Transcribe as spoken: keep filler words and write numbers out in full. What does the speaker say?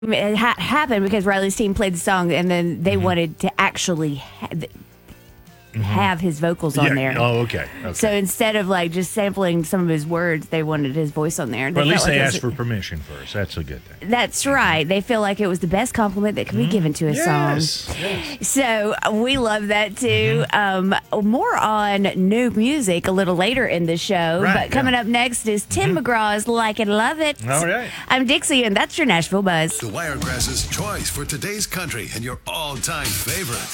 It ha- happened because Riley's team played the song, and then they Mm-hmm. wanted to actually ha- th- have his vocals on Yeah. there. Oh, okay. okay. So instead of like just sampling some of his words, they wanted his voice on there. Well, at least felt they like it asked was- for permission first. That's a good thing. That's right. They feel like it was the best compliment that could be given to a Yes. song. yes. So uh, we love that too. Um, more on new music a little later in the show. Right, but coming yeah. up next is Tim McGraw's Like and Love It. All right. I'm Dixie, and that's your Nashville Buzz. The Wiregrass's choice for today's country and your all-time favorites.